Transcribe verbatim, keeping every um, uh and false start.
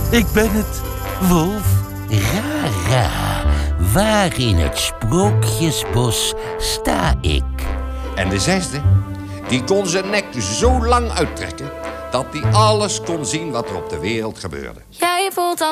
Ik ben het, Wolf. Rara, waar in het Sprookjesbos sta ik? En de zesde, die kon zijn nek zo lang uittrekken dat hij alles kon zien wat er op de wereld gebeurde. Jij voelt al